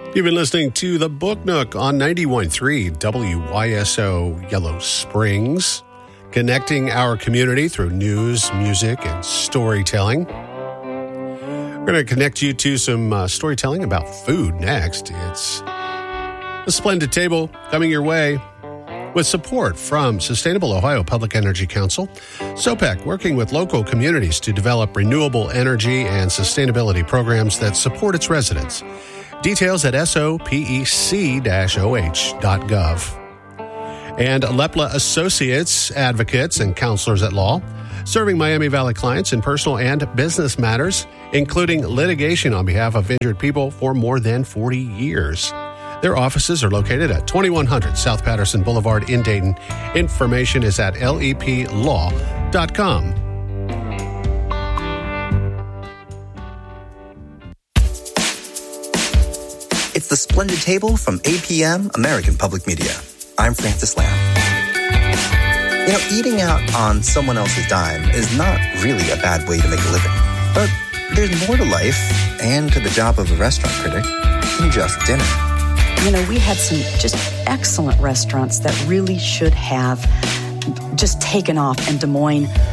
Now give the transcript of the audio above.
You've been listening to The Book Nook on 91.3 WYSO Yellow Springs, connecting our community through news, music, and storytelling. We're going to connect you to some storytelling about food next. It's a splendid table coming your way with support from Sustainable Ohio Public Energy Council, SOPEC, working with local communities to develop renewable energy and sustainability programs that support its residents. Details at sopec-oh.gov. And Lepla Associates, advocates and counselors at law, serving Miami Valley clients in personal and business matters, including litigation on behalf of injured people for more than 40 years. Their offices are located at 2100 South Patterson Boulevard in Dayton. Information is at leplaw.com. It's the Splendid Table from APM, American Public Media. I'm Francis Lamb. You know, eating out on someone else's dime is not really a bad way to make a living. But there's more to life and to the job of a restaurant critic than just dinner. You know, we had some just excellent restaurants that really should have just taken off in Des Moines.